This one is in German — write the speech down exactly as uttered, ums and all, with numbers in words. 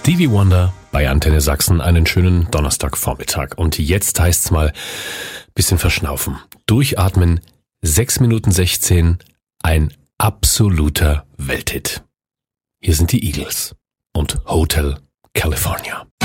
Stevie Wonder bei Antenne Sachsen, einen schönen Donnerstagvormittag. Und jetzt heißt's mal bisschen verschnaufen. Durchatmen, sechs Minuten sechzehn, ein absoluter Welthit. Hier sind die Eagles und Hotel California.